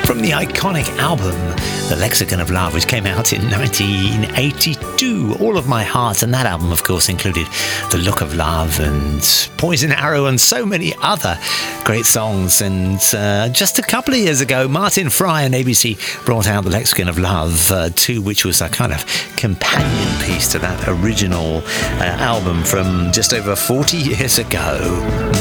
from the iconic album The Lexicon of Love, which came out in 1982. All of My Heart, and that album of course included The Look of Love and Poison Arrow and so many other great songs. And just a couple of years ago, Martin Fry and ABC brought out The Lexicon of Love 2, which was a kind of companion piece to that original album from just over 40 years ago.